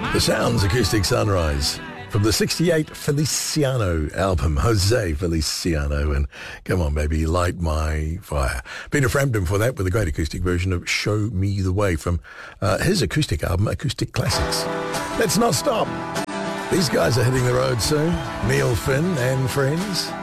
The Sounds Acoustic Sunrise from the 68 Feliciano album, Jose Feliciano, and Come On Baby, Light My Fire. Peter Frampton for that with a great acoustic version of Show Me the Way from his acoustic album, Acoustic Classics. Let's not stop. These guys are hitting the road soon. Neil Finn and friends.